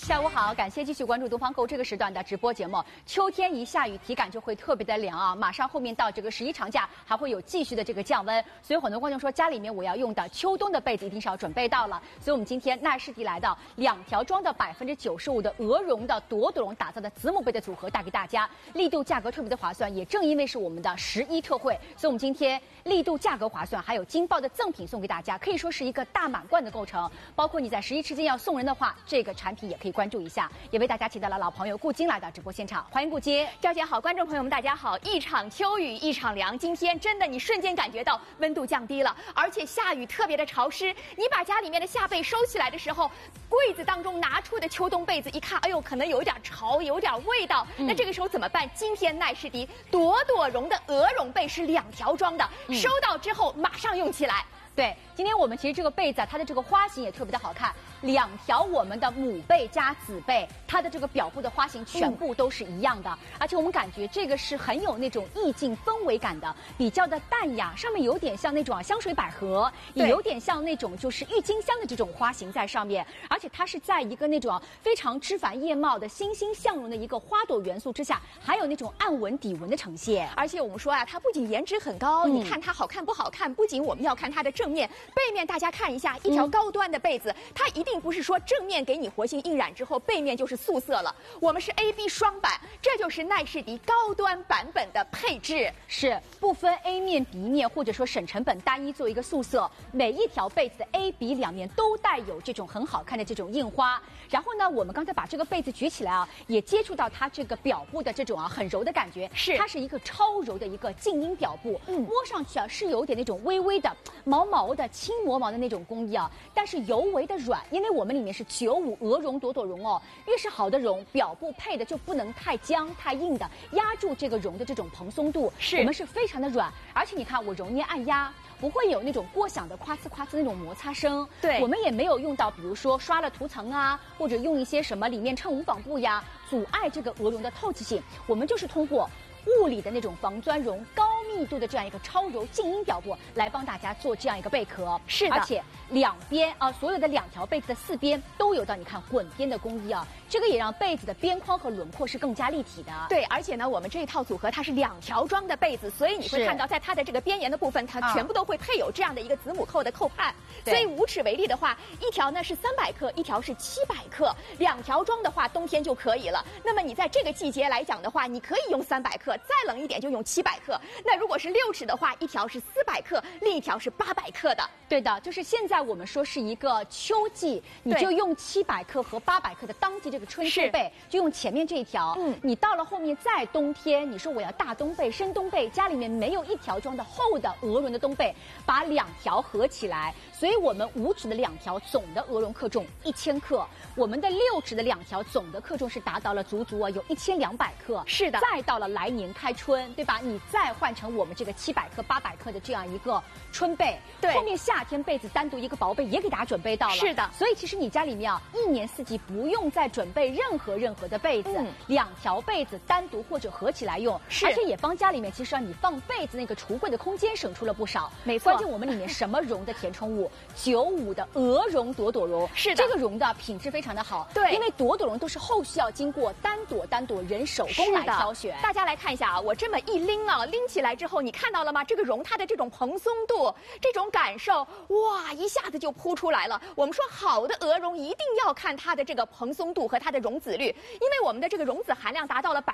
下午好，感谢继续关注东方购这个时段的直播节目。秋天一下雨，体感就会特别的凉啊！马上后面到这个11长假，还会有继续的这个降温，所以很多观众说家里面我要用的秋冬的被子一定是要准备到了。所以我们今天奈诗迪来到2条装的95%的鹅绒的朵朵绒打造的子母被的组合带给大家，力度价格特别的划算，也正因为是我们的11特惠，所以我们今天力度价格划算，还有劲爆的赠品送给大家，可以说是一个大满贯的构成。包括你在11期间要送人的话，这个产品也可以关注一下。也为大家请到了老朋友顾晶来到直播现场，欢迎顾晶。 赵姐好，观众朋友们大家好。一场秋雨一场凉，今天真的你瞬间感觉到温度降低了，而且下雨特别的潮湿。你把家里面的夏被收起来的时候，柜子当中拿出的秋冬被子一看，哎呦，可能有点潮，有点味道。那这个时候怎么办？今天奈诗迪朵朵绒的鹅绒被是2条装的，收到之后马上用起来。 对，今天我们其实这个被子它的这个花型也特别的好看，2条我们的母被加子被，它的这个表布的花型全部都是一样的，而且我们感觉这个是很有那种意境氛围感的，比较的淡雅，上面有点像那种香水百合，也有点像那种就是郁金香的这种花型在上面，而且它是在一个那种非常枝繁叶茂的欣欣向荣的一个花朵元素之下，还有那种暗纹底纹的呈现。 而且我们说啊，它不仅颜值很高，你看它好看不好看，不仅我们要看它的正面、背面，大家看一下，一条高端的被子，它一定不是说正面给你活性印染之后，背面就是素色了。我们是 AB 双版，这就是奈诗迪高端版本的配置， 是不分 A 面、B 面，或者说省成本单一做一个素色，每一条被子的 A、B 两面都带有这种很好看的这种印花。然后呢，我们刚才把这个被子举起来啊，也接触到它这个表布的这种很柔的感觉，它是一个超柔的一个静音表布，摸上去是有点那种微微的毛毛的轻磨毛的那种工艺啊，但是尤为的软，因为我们里面是95鹅绒朵朵绒哦，越是好的绒，表布配的就不能太僵太硬的，压住这个绒的这种蓬松度，我们是非常的软，而且你看我揉捏按压，不会有那种过响的夸呲夸呲那种摩擦声，对，我们也没有用到比如说刷了涂层啊，或者用一些什么里面衬无纺布呀，阻碍这个鹅绒的透气性，我们就是通过物理的那种防钻绒高密度的这样一个超柔静音表布来帮大家做这样一个贝壳，是的，而且两边啊，所有的2条被子的4边都有到你看滚边的工艺啊，这个也让被子的边框和轮廓是更加立体的。 对，而且呢，我们这一套组合它是2条装的被子，所以你会看到在它的这个边沿的部分，它全部都会配有这样的一个子母扣的扣判。所以5尺为例的话，一条呢是300克，一条是700克，2条装的话冬天就可以了。那么你在这个季节来讲的话，你可以用300克，再冷一点就用700克。那如果是6尺的话，一条是400克，另一条是800克的。 对的，就是现在我们说是一个秋季，你就用700克和800克的当季这个春秋被，就用前面这一条。你到了后面再冬天，你说我要大冬被、深冬被，家里面没有1条装的厚的鹅绒的冬被，把2条合起来，所以我们5尺的2条总的鹅绒克重1000克，我们的6尺的2条总的克重是达到了足足有1200克。是的，再到了来年开春，对吧？你再换成我们这个700克、800克的这样一个春被，对，后面夏天被子单独一个薄被也给大家准备到了。是的，所以其实你家里面1年4季不用再准备任何的被子，2条被子单独或者合起来用，而且也帮家里面其实让你放被子那个橱柜的空间省出了不少。没错，关键我们里面什么绒的填充物，95的鹅绒朵朵绒，是的，这个绒的品质非常的好。对，因为朵朵绒都是后续要经过单朵人手工来挑选。 大家来看一下啊，我这么一拎啊，拎起来之后，你看到了吗？这个绒它的这种蓬松度，这种感受，哇，一下子就扑出来了。我们说好的鹅绒一定要看它的这个蓬松度和它的溶子率，因为我们的这个溶子含量达到了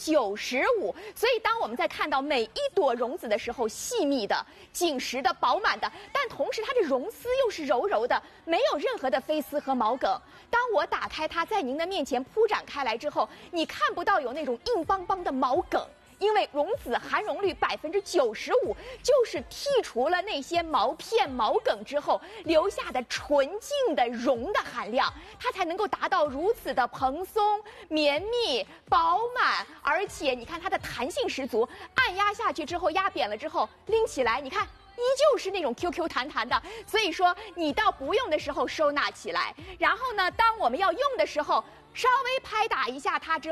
95%，所以当我们在看到每一朵绒子的时候，细密的、紧实的、饱满的，但同时它的绒丝又是柔柔的，没有任何的飞丝和毛梗。当我打开它在您的面前铺展开来之后，你看不到有那种硬邦邦的毛梗。因为绒子含绒率95%，就是剔除了那些毛片、毛梗之后留下的纯净的绒的含量，它才能够达到如此的蓬松、绵密、饱满，而且你看它的弹性十足，按压下去之后，压扁了之后拎起来，你看。依旧是那种 QQ 弹弹的，所以说你到不用的时候收纳起来，然后呢，当我们要用的时候，稍微拍打一下它之后，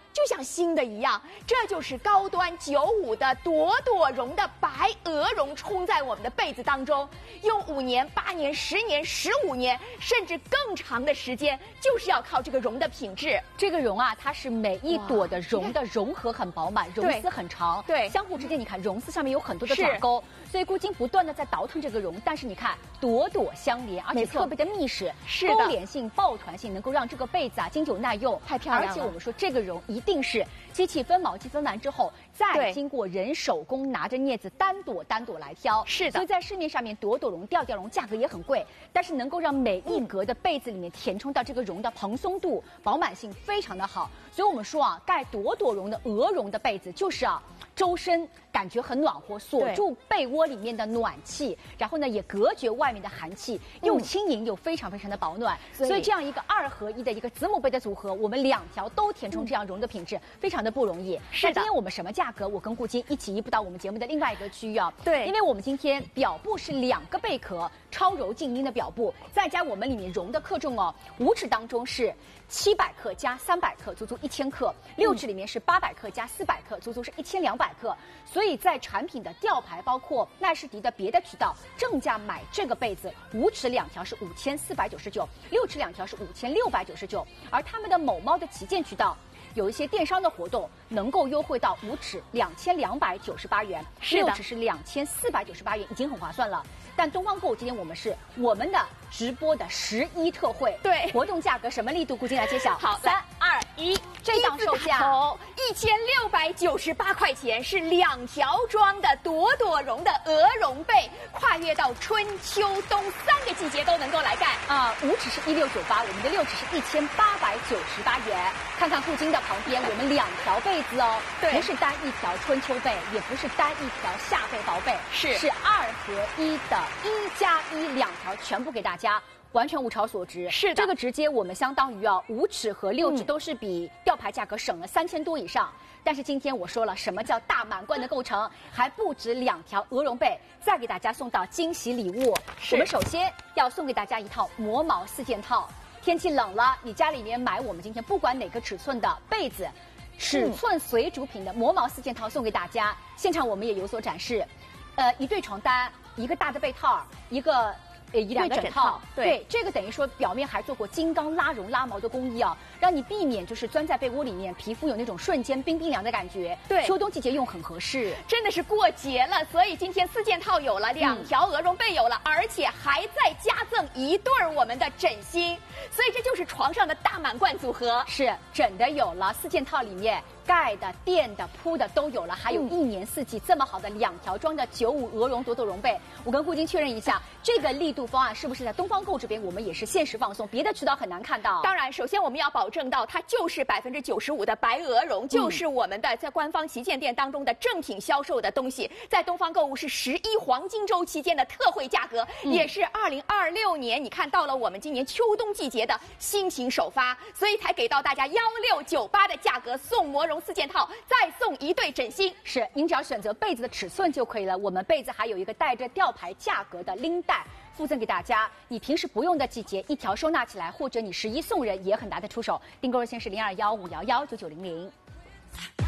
就像新的一样。这就是高端95的朵朵绒的白鹅绒，冲在我们的被子当中，用5年、8年、10年、15年，甚至更长的时间，就是要靠这个绒的品质。 这个绒啊，它是每一朵的绒的绒核很饱满，绒丝很长， 对， 相互之间你看绒丝上面有很多的爪钩，所以顾晶不断的在倒腾这个绒，但是你看朵朵相连，而且特别的密实，勾连性、抱团性，能够让这个被子啊经久耐用， 太漂亮了。 而且我们说这个绒一定是机器分毛、机分完之后，再经过人手工拿着镊子单朵来挑， 是的。 所以在市面上面朵朵绒、调调绒价格也很贵，但是能够让每一格的被子里面填充到这个绒的蓬松度、饱满性非常的好。所以我们说啊，盖朵朵绒的鹅绒的被子就是啊，周身感觉很暖和，锁住被窝里面的暖气，然后呢也隔绝外面的寒气，又轻盈又非常的保暖。所以这样一个2合1的一个子母被的组合，我们2条都填充这样绒的品质，非常的不容易。 是的。 那今天我们什么价格？我跟顾晶一起移步到我们节目的另外一个区域啊。 对， 因为我们今天表布是2个贝壳，超柔静音的表布，再加我们里面绒的克重哦，5指当中是700克加300克，足足1000克；6指里面是800克加400克，足足是1200克。所以在产品的吊牌，包括奈士迪的别的渠道，正价买这个被子，5指2条是5499，6指2条是5699，而他们的某猫的旗舰渠道。有一些电商的活动能够优惠到5指2298元，6指是2498元，已经很划算了。但东方购物今天我们的直播的11特惠， 对， 活动价格什么力度？顾晶来揭晓。 好，3、2、1， 这档售价 1698块钱，是2条装的朵朵绒的鹅绒被，跨越到春秋冬3个季节都能够来干啊！5指是1698，我们的6指是1898元。看看顾晶的旁边，我们2条被子哦， 对， 不是单一条春秋被，也不是单一条夏被薄被，是2合1的1+1，2条全部给大家。完全物超所值， 是的， 这个直接我们相当于啊5指和6指都是比吊牌价格省了3000多以上。但是今天我说了，什么叫大满贯的构成，还不止2条鹅绒被，再给大家送到惊喜礼物。我们首先要送给大家一套磨毛4件套。天气冷了，你家里面买我们今天不管哪个尺寸的被子，尺寸随主品的磨毛4件套送给大家。现场我们也有所展示，一对床单，一个大的被套，一对枕套，对，这个等于说表面还做过金刚拉绒拉毛的工艺啊，让你避免就是钻在被窝里面，皮肤有那种瞬间冰凉的感觉。 对， 秋冬季节用很合适， 真的是过节了，所以今天4件套有了，2条鹅绒被有了，而且还再加赠1对我们的枕芯，所以这就是床上的大满贯组合。 是枕的有了，4件套里面盖的、垫的、铺的都有了，还有1年4季这么好的2条装的95鹅绒朵朵绒被。我跟顾晶确认一下，这个力度方案是不是在东方购这边我们也是限时放送，别的渠道很难看到。 当然，首先我们要保证到它就是95%的白鹅绒，就是我们的在官方旗舰店当中的正品销售的东西，在东方购物是11黄金周期间的特惠价格，也是2026年你看到了我们今年秋冬季节的新型首发，所以才给到大家1698的价格，送磨绒4件套，再送1对枕芯。 是，您只要选择被子的尺寸就可以了。我们被子还有一个带着吊牌价格的拎带附赠给大家，你平时不用的季节1条收纳起来，或者你11送人也很拿得出手。订购热线是0215119900。